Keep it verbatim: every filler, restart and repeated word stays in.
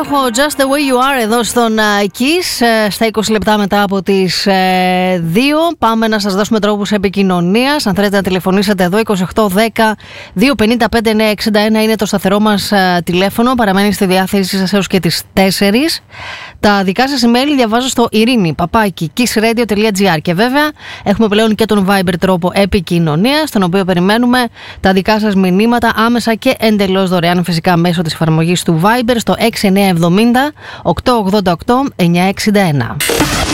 υπέροχο Just the way you are εδώ στον uh, Kiss, uh, στα είκοσι λεπτά μετά από τις uh, δύο. Πάμε να σας δώσουμε τρόπους επικοινωνίας. Αν θέλετε να τηλεφωνήσετε εδώ, είκοσι οκτώ δέκα δύο πενήντα πέντε εννιακόσια εξήντα ένα είναι το σταθερό μας uh, τηλέφωνο. Παραμένει στη διάθεσή σας έως και τις τέσσερις. Τα δικά σας email διαβάζω στο ειρήνη παπάκι kissradio.gr. Και βέβαια έχουμε πλέον και τον Viber τρόπο επικοινωνίας, στον οποίο περιμένουμε τα δικά σας μηνύματα άμεσα και εντελώς δωρεάν, φυσικά μέσω της εφαρμογής του Viber, στο έξι εννιά εβδομήντα οκτακόσια ογδόντα οκτώ εννιακόσια εξήντα ένα.